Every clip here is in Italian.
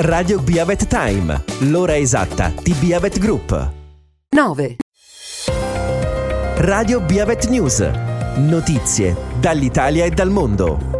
Radio Biavet Time, l'ora esatta di Biavet Group. 9. Radio Biavet News, notizie dall'Italia e dal mondo.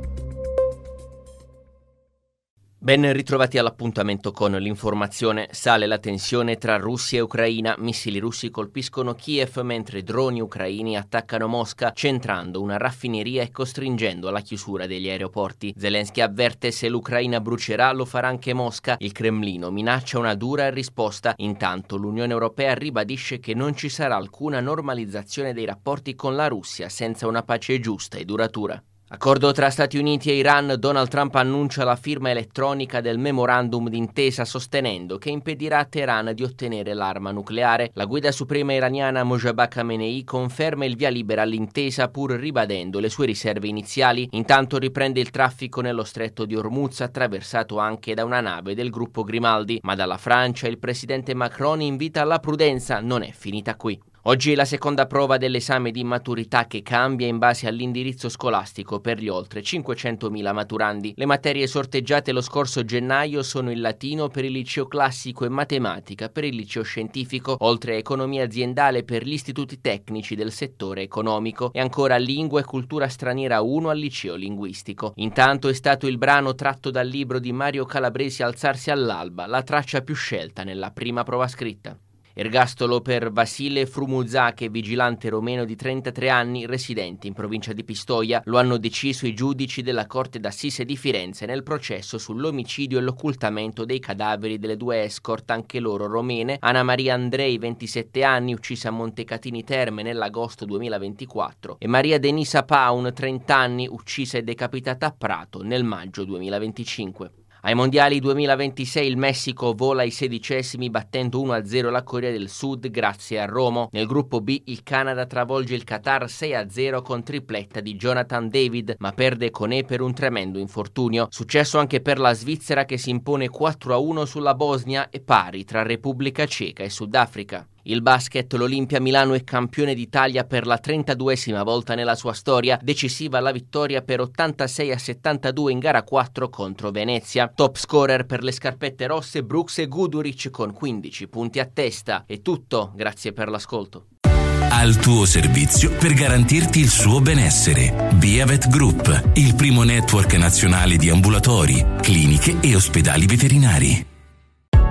Ben ritrovati all'appuntamento con l'informazione. Sale la tensione tra Russia e Ucraina. Missili russi colpiscono Kiev mentre droni ucraini attaccano Mosca, centrando una raffineria e costringendo alla chiusura degli aeroporti. Zelensky avverte: se l'Ucraina brucerà lo farà anche Mosca. Il Cremlino minaccia una dura risposta. Intanto l'Unione Europea ribadisce che non ci sarà alcuna normalizzazione dei rapporti con la Russia senza una pace giusta e duratura. Accordo tra Stati Uniti e Iran. Donald Trump annuncia la firma elettronica del memorandum d'intesa, sostenendo che impedirà a Teheran di ottenere l'arma nucleare. La guida suprema iraniana Mojtaba Khamenei conferma il via libera all'intesa, pur ribadendo le sue riserve iniziali. Intanto riprende il traffico nello stretto di Hormuz, attraversato anche da una nave del gruppo Grimaldi, ma dalla Francia il presidente Macron invita alla prudenza. Non è finita qui. Oggi è la seconda prova dell'esame di maturità che cambia in base all'indirizzo scolastico per gli oltre 500.000 maturandi. Le materie sorteggiate lo scorso gennaio sono il latino per il liceo classico e matematica per il liceo scientifico, oltre a economia aziendale per gli istituti tecnici del settore economico e ancora lingua e cultura straniera 1 al liceo linguistico. Intanto è stato il brano tratto dal libro di Mario Calabresi Alzarsi all'alba, la traccia più scelta nella prima prova scritta. Ergastolo per Vasile Frumuzache, vigilante romeno di 33 anni, residente in provincia di Pistoia. Lo hanno deciso i giudici della Corte d'Assise di Firenze nel processo sull'omicidio e l'occultamento dei cadaveri delle due escort, anche loro romene, Anna Maria Andrei, 27 anni, uccisa a Montecatini Terme nell'agosto 2024, e Maria Denisa Paun, 30 anni, uccisa e decapitata a Prato nel maggio 2025. Ai mondiali 2026 il Messico vola ai 16esimi battendo 1-0 la Corea del Sud grazie a Romo. Nel gruppo B il Canada travolge il Qatar 6-0 con tripletta di Jonathan David, ma perde Koné per un tremendo infortunio. Successo anche per la Svizzera che si impone 4-1 sulla Bosnia e pari tra Repubblica Ceca e Sudafrica. Il basket, l'Olimpia Milano è campione d'Italia per la 32esima volta nella sua storia, decisiva la vittoria per 86-72 in gara 4 contro Venezia. Top scorer per le scarpette rosse Brooks e Guduric con 15 punti a testa. È tutto, grazie per l'ascolto. Al tuo servizio per garantirti il suo benessere. Biavet Group, il primo network nazionale di ambulatori, cliniche e ospedali veterinari.